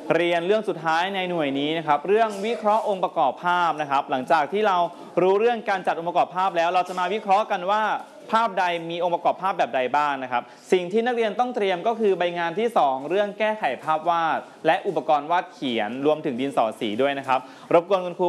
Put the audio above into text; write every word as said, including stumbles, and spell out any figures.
เรียนเรื่องสุดท้ายในหน่วยนี้นะครับเรื่องวิเคราะห์องค์ประกอบภาพนะครับหลังจากที่เรารู้เรื่องการจัดองค์ประกอบภาพแล้วเราจะมาวิเคราะห์กันว่าภาพใดมีองค์ประกอบภาพแบบใดบ้างนะครับสิ่งที่นักเรียนต้องเตรียมก็คือใบงานที่สองเรื่องแก้ไขภาพวาดและอุปกรณ์วาดเขียนรวมถึงดินสอสีด้วยนะครับรบกวนคุณครู